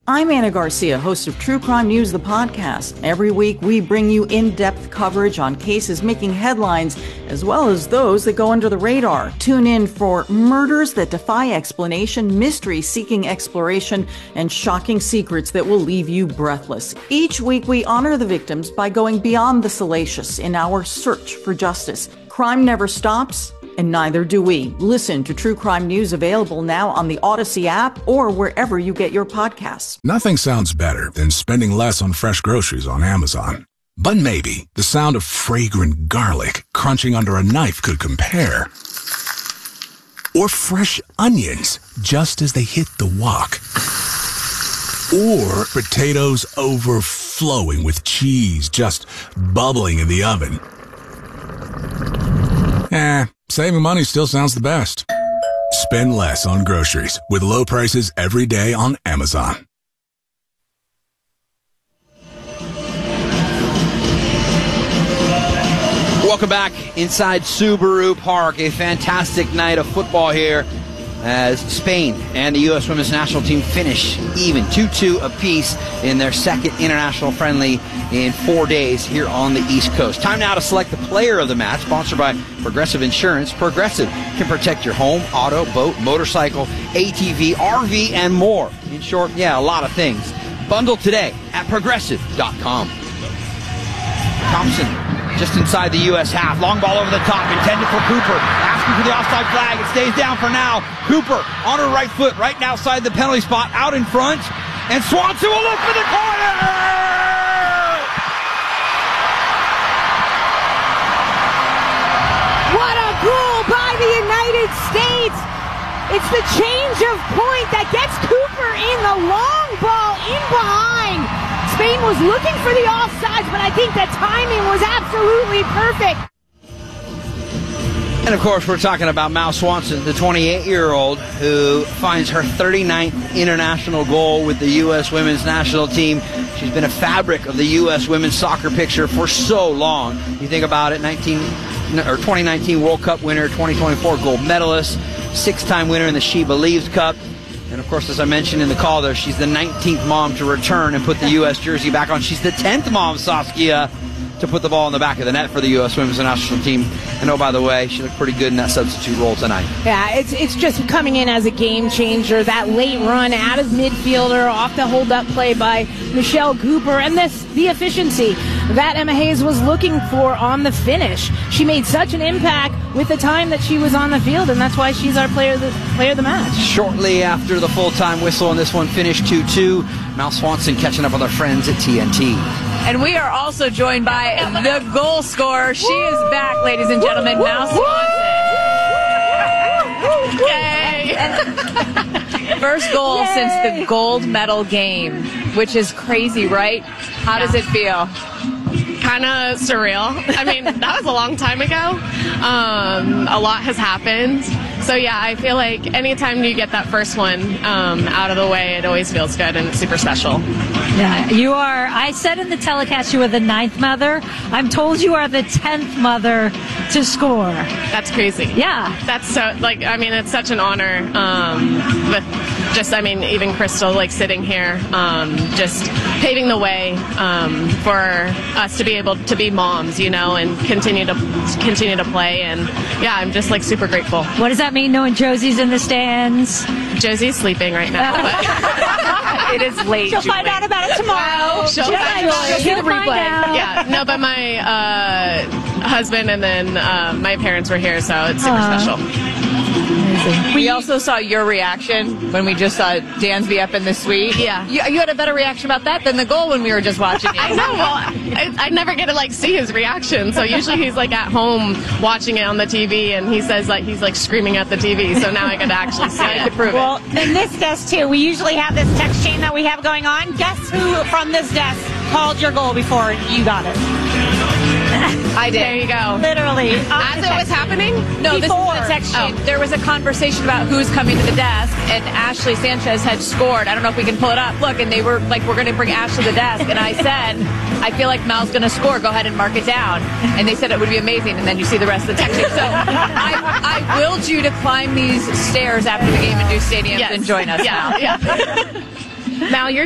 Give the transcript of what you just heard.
I'm Anna Garcia, host of True Crime News, the podcast. Every week, we bring you in-depth coverage on cases making headlines, as well as those that go under the radar. Tune in for murders that defy explanation, mysteries seeking exploration, and shocking secrets that will leave you breathless. Each week, we honor the victims by going beyond the salacious in our search for justice. Crime never stops, and neither do we. Listen to True Crime News, available now on the Odyssey app or wherever you get your podcasts. Nothing sounds better than spending less on fresh groceries on Amazon. But maybe the sound of fragrant garlic crunching under a knife could compare. Or fresh onions just as they hit the wok. Or potatoes overflowing with cheese just bubbling in the oven. Saving money still sounds the best. Spend less on groceries with low prices every day on Amazon. Welcome back inside Subaru Park. A fantastic night of football here as Spain and the U.S. Women's National Team finish even 2-2 apiece in their second international friendly in 4 days here on the East Coast. Time now to select the player of the match, sponsored by Progressive Insurance. Progressive can protect your home, auto, boat, motorcycle, ATV, RV, and more. In short, a lot of things. Bundle today at Progressive.com. Thompson just inside the U.S. half. Long ball over the top, intended for Cooper. Asking for the offside flag. It stays down for now. Cooper on her right foot, right outside the penalty spot, out in front. And Swanson will look for the corner! What a goal by the United States! It's the change of point that gets Cooper in, the long ball in behind. Spain was looking for the offsides, but I think the timing was absolutely perfect. And of course, we're talking about Mal Swanson, the 28-year-old who finds her 39th international goal with the U.S. Women's National Team. She's been a fabric of the U.S. Women's soccer picture for so long. You think about it, 2019 World Cup winner, 2024 gold medalist, 6-time winner in the She Believes Cup. And, of course, as I mentioned in the call there, she's the 19th mom to return and put the U.S. jersey back on. She's the 10th mom, Saskia, to put the ball in the back of the net for the U.S. Women's National Team. And, oh, by the way, she looked pretty good in that substitute role tonight. Yeah, it's just coming in as a game changer. That late run out of midfielder, off the hold-up play by Michelle Cooper, and the efficiency that Emma Hayes was looking for on the finish. She made such an impact with the time that she was on the field, and that's why she's our player of the match. Shortly after the full-time whistle, and this one finished 2-2, Mal Swanson catching up with our friends at TNT. And we are also joined by the goal scorer. She is back, ladies and gentlemen, Mal Swanson. Yay! First goal since the gold medal game, which is crazy, right? How does it feel? Kind of surreal. I mean, that was a long time ago. A lot has happened. So, I feel like anytime you get that first one out of the way, it always feels good and it's super special. Yeah, you are. I said in the telecast you were the 9th mother. I'm told you are the 10th mother to score. That's crazy. Yeah. That's so, it's such an honor. Even Crystal, sitting here, just paving the way for us to be able to be moms, and continue to play. And, I'm just, super grateful. What does that mean, knowing Josie's in the stands? Josie's sleeping right now. It is late. She'll find out about it tomorrow. She'll see the replay. Yeah, no, but my husband and then my parents were here, so it's super special. We also saw your reaction when we just saw Dansby up in the suite. Yeah. You had a better reaction about that than the goal when we were just watching it. I know. Well, I never get to see his reaction. So usually he's at home watching it on the TV, and he says he's screaming at the TV. So now I get to actually see it to prove it. In this desk too, we usually have this text chain that we have going on. Guess who from this desk called your goal before you got it? I did. There you go. Literally. As it was happening? No, this is the text sheet. There was a conversation about who's coming to the desk, and Ashley Sanchez had scored. I don't know if we can pull it up. Look, and they were we're going to bring Ashley to the desk. And I said, I feel like Mal's going to score. Go ahead and mark it down. And they said it would be amazing. And then you see the rest of the text sheet. So I willed you to climb these stairs after the game in New Stadium and join us, Mal. Yeah. Mal, you're